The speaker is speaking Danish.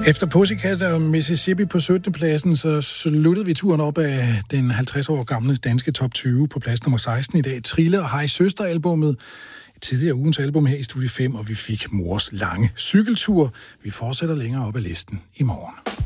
Efter Pussycat og Mississippi på 17. pladsen, så sluttede vi turen op af den 50 år gamle danske top 20 på plads nummer 16 i dag. Trille og Hej Søster-albummet, tidligere ugens album her i Studie 5, og vi fik Mors lange cykeltur. Vi fortsætter længere op ad listen i morgen.